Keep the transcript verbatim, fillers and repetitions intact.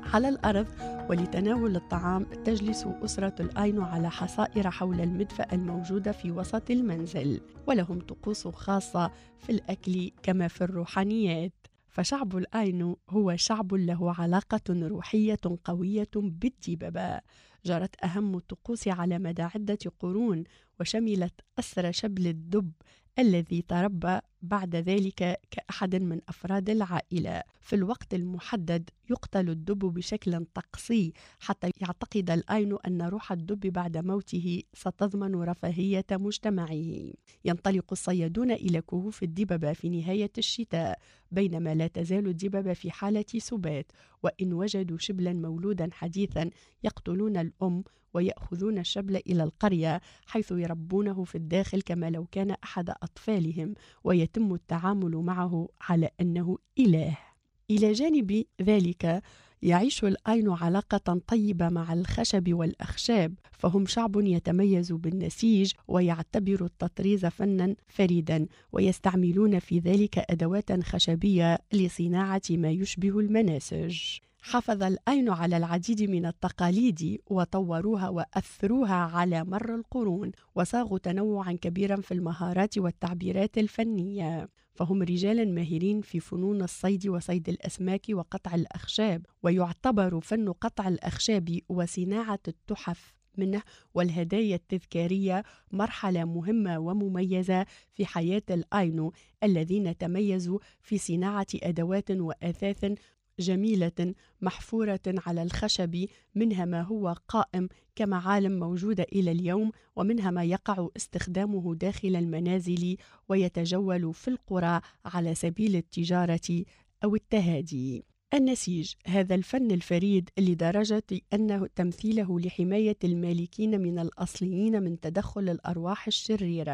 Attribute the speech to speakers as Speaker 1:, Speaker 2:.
Speaker 1: على الأرض، ولتناول الطعام تجلس أسرة الآينو على حصائر حول المدفأة الموجودة في وسط المنزل، ولهم طقوس خاصة في الأكل كما في الروحانيات. فشعب الآينو هو شعب له علاقة روحية قوية بالدببة، جرت أهم الطقوس على مدى عدة قرون، وشملت أسر شبل الدب الذي تربى بعد ذلك كأحد من أفراد العائلة. في الوقت المحدد يقتل الدب بشكل طقسي حتى يعتقد الآينو أن روح الدب بعد موته ستضمن رفاهية مجتمعه. ينطلق الصيادون إلى كهوف الدببة في نهاية الشتاء، بينما لا تزال الدببة في حالة سبات، وإن وجدوا شبلا مولودا حديثا يقتلون الأم ويأخذون الشبل إلى القرية حيث يربونه في الداخل كما لو كان أحد أطفالهم، ويتم التعامل معه على أنه إله. إلى جانب ذلك يعيش الآينو علاقة طيبة مع الخشب والأخشاب، فهم شعب يتميز بالنسيج ويعتبر التطريز فنا فريدا، ويستعملون في ذلك أدوات خشبية لصناعة ما يشبه المناسج. حافظ الآينو على العديد من التقاليد وطوروها وأثروها على مر القرون، وصاغوا تنوعا كبيرا في المهارات والتعبيرات الفنية، فهم رجال ماهرين في فنون الصيد وصيد الأسماك وقطع الأخشاب، ويعتبر فن قطع الأخشاب وصناعة التحف منه والهدايا التذكارية مرحلة مهمة ومميزة في حياة الآينو الذين تميزوا في صناعة أدوات وأثاث جميلة محفورة على الخشب، منها ما هو قائم كمعالم موجودة إلى اليوم، ومنها ما يقع استخدامه داخل المنازل ويتجول في القرى على سبيل التجارة أو التهادي. النسيج هذا الفن الفريد لدرجة أنه تمثيله لحماية المالكين من الأصليين من تدخل الأرواح الشريرة